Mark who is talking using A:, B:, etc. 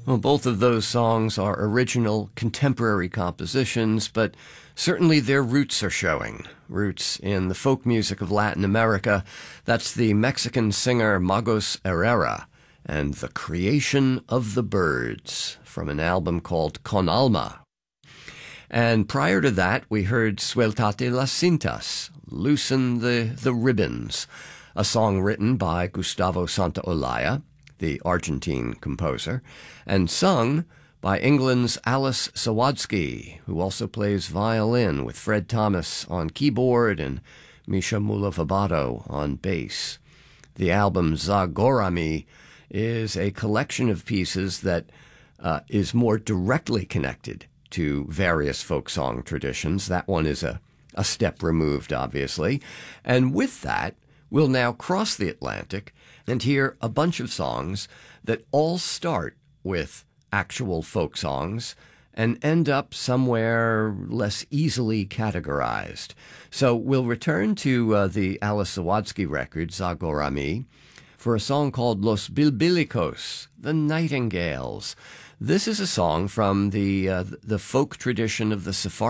A: Well, both of those songs are original contemporary compositions, but certainly their roots are showing. Roots in the folk music of Latin America. That's the Mexican singer Magos Herrera and The Creation of the Birds from an album called Con Alma. And prior to that, we heard Suéltate las cintas, Loosen the Ribbons, a song written by Gustavo Santaolalla, the Argentine composer, and sung by England's Alice Sawadsky, who also plays violin with Fred Thomas on keyboard and Misha Mulavabato on bass. The album Zagorami is a collection of pieces that is more directly connected to various folk song traditions. That one is a step removed, obviously. And with that, we'll now cross the Atlantic and hear a bunch of songs that all start with actual folk songs and end up somewhere less easily categorized. So we'll return to the Alice Sawadsky record, Zagorami, for a song called Los Bilbilicos, the Nightingales. This is a song from the folk tradition of the Sephardic